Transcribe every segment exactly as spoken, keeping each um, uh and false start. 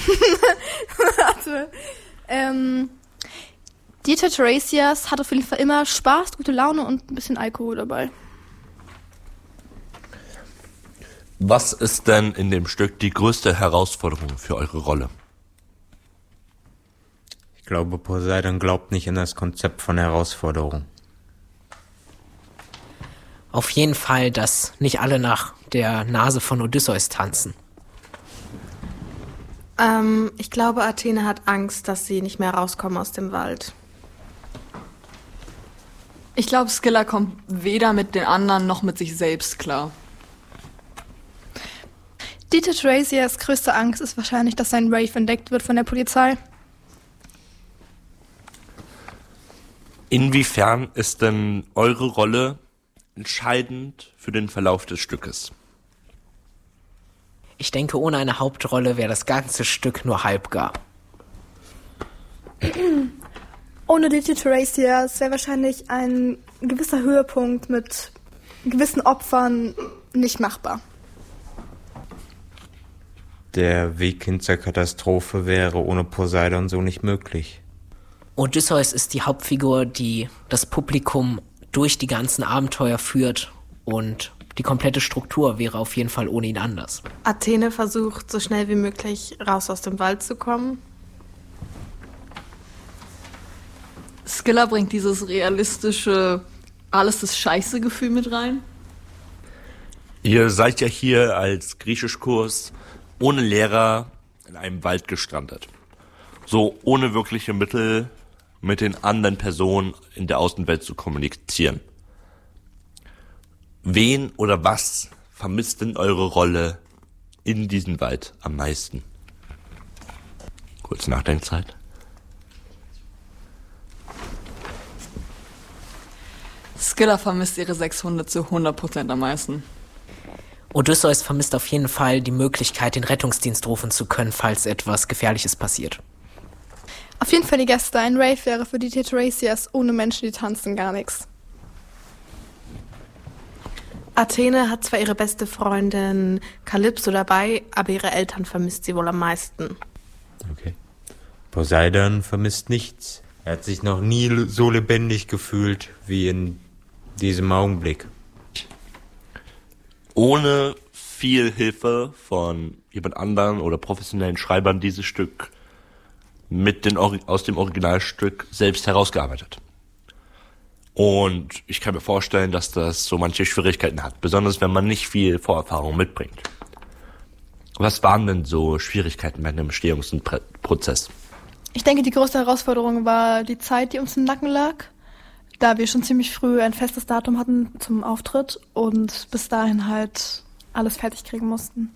Warte. Ähm, Dieter Tiresias hat auf jeden Fall immer Spaß, gute Laune und ein bisschen Alkohol dabei. Was ist denn in dem Stück die größte Herausforderung für eure Rolle? Ich glaube, Poseidon glaubt nicht an das Konzept von Herausforderung. Auf jeden Fall, dass nicht alle nach der Nase von Odysseus tanzen. Ähm, ich glaube, Athene hat Angst, dass sie nicht mehr rauskommen aus dem Wald. Ich glaube, Scylla kommt weder mit den anderen noch mit sich selbst klar. Dieter Tiresias größte Angst ist wahrscheinlich, dass sein Wraith entdeckt wird von der Polizei. Inwiefern ist denn eure Rolle entscheidend für den Verlauf des Stückes? Ich denke, ohne eine Hauptrolle wäre das ganze Stück nur halbgar. Ohne Dieter Tiresias wäre wahrscheinlich ein gewisser Höhepunkt mit gewissen Opfern nicht machbar. Der Weg hin zur Katastrophe wäre ohne Poseidon so nicht möglich. Odysseus ist die Hauptfigur, die das Publikum durch die ganzen Abenteuer führt und die komplette Struktur wäre auf jeden Fall ohne ihn anders. Athene versucht, so schnell wie möglich raus aus dem Wald zu kommen. Scylla bringt dieses realistische, alles ist scheiße Gefühl mit rein. Ihr seid ja hier als Griechischkurs ohne Lehrer in einem Wald gestrandet. So ohne wirkliche Mittel mit den anderen Personen in der Außenwelt zu kommunizieren. Wen oder was vermisst denn eure Rolle in diesem Wald am meisten? Kurz Nachdenkzeit. Scylla vermisst ihre sechs Hunde zu hundert Prozent am meisten. Odysseus vermisst auf jeden Fall die Möglichkeit, den Rettungsdienst rufen zu können, falls etwas Gefährliches passiert. Auf jeden Fall die Gäste. Ein Rave wäre für Dieter Tiresias ohne Menschen, die tanzen, gar nichts. Athene hat zwar ihre beste Freundin Kalypso dabei, aber ihre Eltern vermisst sie wohl am meisten. Okay. Poseidon vermisst nichts. Er hat sich noch nie so lebendig gefühlt wie in diesem Augenblick. Ohne viel Hilfe von jemand anderen oder professionellen Schreibern dieses Stück mit den aus dem Originalstück selbst herausgearbeitet. Und ich kann mir vorstellen, dass das so manche Schwierigkeiten hat, besonders wenn man nicht viel Vorerfahrung mitbringt. Was waren denn so Schwierigkeiten bei einem Entstehungsprozess? Ich denke, die größte Herausforderung war die Zeit, die uns im Nacken lag, da wir schon ziemlich früh ein festes Datum hatten zum Auftritt und bis dahin halt alles fertig kriegen mussten.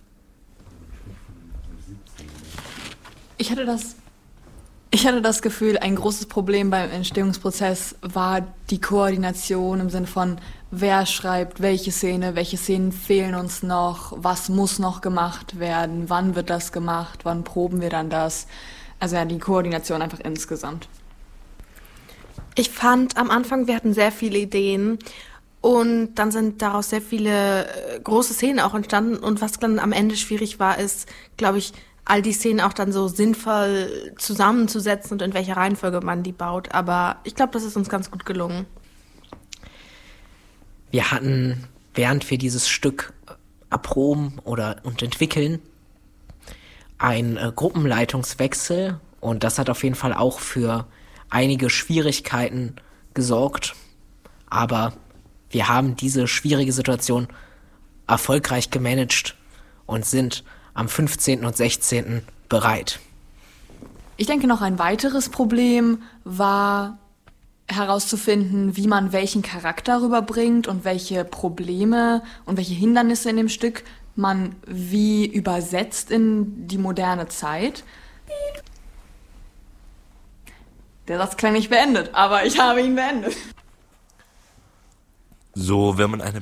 Ich hatte das, ich hatte das Gefühl, ein großes Problem beim Entstehungsprozess war die Koordination im Sinne von, wer schreibt welche Szene, welche Szenen fehlen uns noch, was muss noch gemacht werden, wann wird das gemacht, wann proben wir dann das. Also ja, die Koordination einfach insgesamt. Ich fand am Anfang, wir hatten sehr viele Ideen und dann sind daraus sehr viele äh, große Szenen auch entstanden und was dann am Ende schwierig war, ist, glaube ich, all die Szenen auch dann so sinnvoll zusammenzusetzen und in welcher Reihenfolge man die baut. Aber ich glaube, das ist uns ganz gut gelungen. Wir hatten, während wir dieses Stück erproben oder und entwickeln, einen äh, Gruppenleitungswechsel und das hat auf jeden Fall auch für einige Schwierigkeiten gesorgt. Aber wir haben diese schwierige Situation erfolgreich gemanagt und sind am fünfzehnten und sechzehnten bereit. Ich denke, noch ein weiteres Problem war herauszufinden, wie man welchen Charakter rüberbringt und welche Probleme und welche Hindernisse in dem Stück man wie übersetzt in die moderne Zeit. Der Satz klang nicht beendet, aber ich habe ihn beendet. So, wenn man eine